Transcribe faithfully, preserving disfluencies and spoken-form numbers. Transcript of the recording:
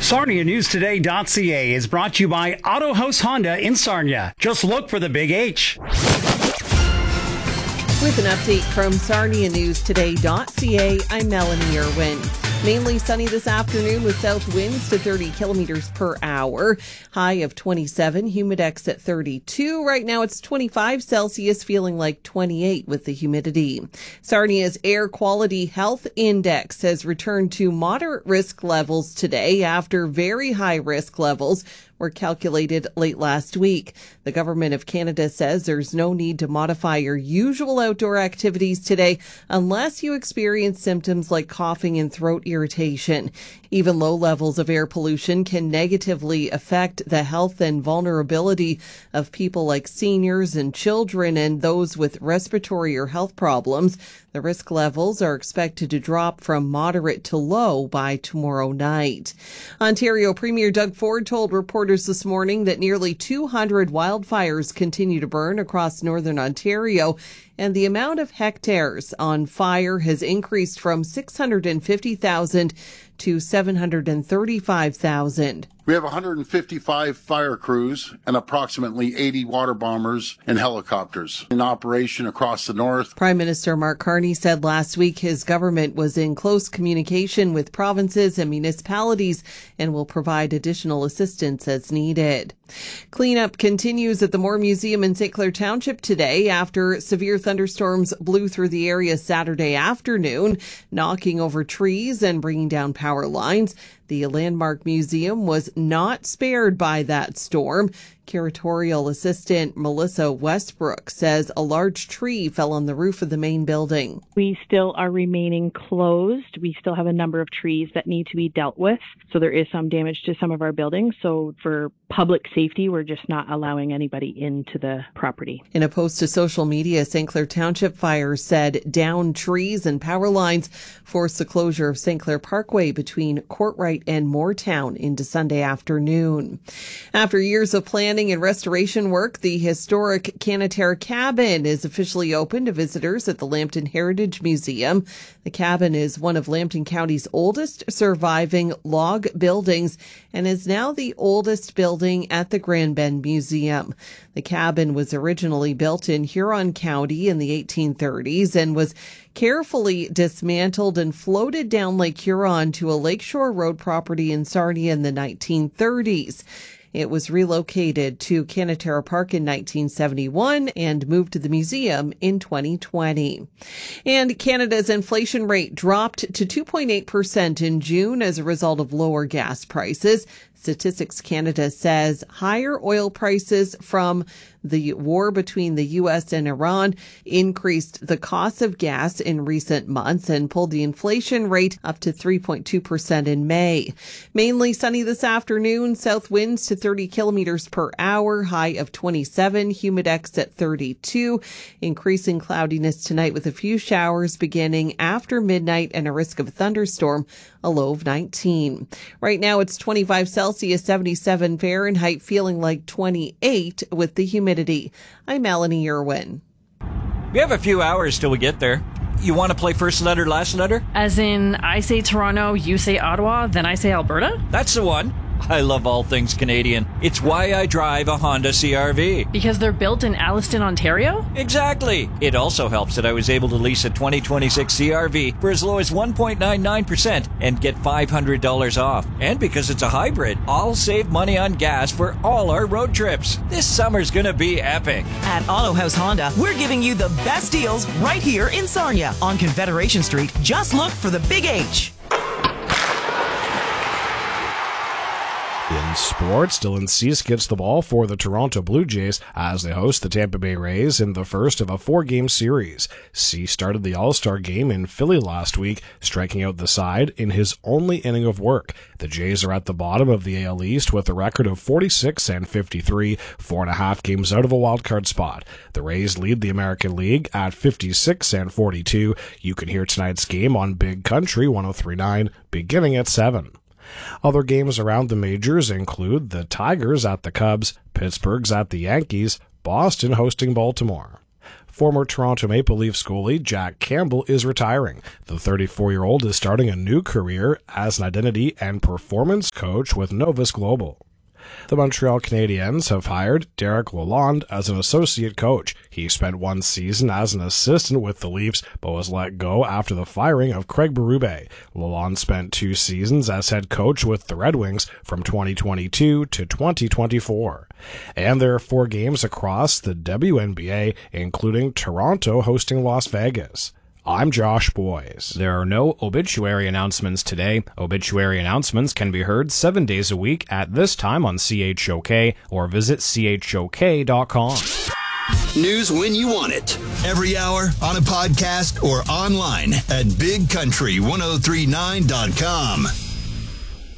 Sarnia News Today dot C A is brought to you by Auto House Honda in Sarnia. Just look for the big H. With an update from Sarnia News Today dot C A, I'm Melanie Irwin. Mainly sunny this afternoon with south winds to thirty kilometers per hour. High of twenty-seven, humidex at thirty-two. Right now it's twenty-five Celsius, feeling like twenty-eight with the humidity. Sarnia's Air Quality Health Index has returned to moderate risk levels today after very high risk levels were calculated late last week. The Government of Canada says there's no need to modify your usual outdoor activities today unless you experience symptoms like coughing and throat irritation. Even low levels of air pollution can negatively affect the health and vulnerability of people like seniors and children and those with respiratory or health problems. The risk levels are expected to drop from moderate to low by tomorrow night. Ontario Premier Doug Ford told reporters this morning that nearly two hundred wildfires continue to burn across northern Ontario, and the amount of hectares on fire has increased from six hundred fifty thousand to seven hundred thirty-five thousand. We have one hundred fifty-five fire crews and approximately eighty water bombers and helicopters in operation across the north. Prime Minister Mark Carney said last week his government was in close communication with provinces and municipalities and will provide additional assistance as needed. Cleanup continues at the Moore Museum in Saint Clair Township today after severe thunderstorms blew through the area Saturday afternoon, knocking over trees and bringing down power lines. The Landmark Museum was not spared by that storm. Curatorial assistant Melissa Westbrook says a large tree fell on the roof of the main building. We still are remaining closed. We still have a number of trees that need to be dealt with. So there is some damage to some of our buildings. So for public safety, we're just not allowing anybody into the property. In a post to social media, Saint Clair Township Fire said downed trees and power lines forced the closure of Saint Clair Parkway between Courtright and Moortown into Sunday afternoon. After years of planning and restoration work, the historic Canaterre Cabin is officially open to visitors at the Lambton Heritage Museum. The cabin is one of Lambton County's oldest surviving log buildings and is now the oldest building at the Grand Bend Museum. The cabin was originally built in Huron County in the eighteen thirties and was carefully dismantled and floated down Lake Huron to a Lakeshore Road property in Sarnia in the nineteen thirties. It was relocated to Canaterre Park in nineteen seventy-one and moved to the museum in twenty twenty. And Canada's inflation rate dropped to two point eight percent in June as a result of lower gas prices. Statistics Canada says higher oil prices from the war between the U S and Iran increased the cost of gas in recent months and pulled the inflation rate up to three point two percent in May. Mainly sunny this afternoon, south winds to thirty kilometers per hour, high of twenty-seven, humidex at thirty-two. Increasing cloudiness tonight with a few showers beginning after midnight and a risk of a thunderstorm, a low of nineteen. Right now it's twenty-five Celsius, seventy-seven Fahrenheit, feeling like twenty-eight with the humidity. I'm Melanie Irwin. We have a few hours till we get there. You want to play first letter, last letter? As in, I say Toronto, you say Ottawa, then I say Alberta? That's the one. I love all things Canadian. It's why I drive a Honda C R V. Because they're built in Alliston, Ontario? Exactly. It also helps that I was able to lease a twenty twenty-six C R V for as low as one point nine nine percent and get five hundred dollars off. And because it's a hybrid, I'll save money on gas for all our road trips. This summer's gonna be epic. At Auto House Honda, we're giving you the best deals right here in Sarnia on Confederation Street. Just look for the Big H. In sports, Dylan Cease gets the ball for the Toronto Blue Jays as they host the Tampa Bay Rays in the first of a four-game series. Cease started the All-Star game in Philly last week, striking out the side in his only inning of work. The Jays are at the bottom of the A L East with a record of forty-six and fifty-three, four and a half games out of a wildcard spot. The Rays lead the American League at fifty-six and forty-two. You can hear tonight's game on Big Country one oh three point nine, beginning at seven. Other games around the majors include the Tigers at the Cubs, Pittsburgh's at the Yankees, Boston hosting Baltimore. Former Toronto Maple Leafs goalie Jack Campbell is retiring. The thirty-four-year-old is starting a new career as an identity and performance coach with Novus Global. The Montreal Canadiens have hired Derek Lalonde as an associate coach. He spent one season as an assistant with the Leafs, but was let go after the firing of Craig Berube. Lalonde spent two seasons as head coach with the Red Wings from twenty twenty-two to twenty twenty-four. And there are four games across the W N B A, including Toronto hosting Las Vegas. I'm Josh Boyes. There are no obituary announcements today. Obituary announcements can be heard seven days a week at this time on C H O K or visit C H O K dot com. News when you want it. Every hour on a podcast or online at big country ten thirty-nine dot com.